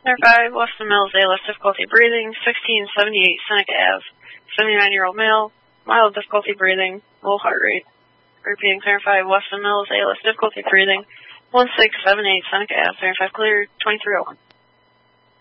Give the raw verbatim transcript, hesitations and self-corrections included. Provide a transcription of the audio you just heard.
Center five, Weston Mills, A L S difficulty breathing, sixteen seventy-eight Seneca Avenue, seventy-nine-year-old male, mild difficulty breathing, low heart rate. Repeating, Center five, Weston Mills, A L S difficulty breathing, one six seven eight Seneca Avenue, Center five clear, twenty-three oh one.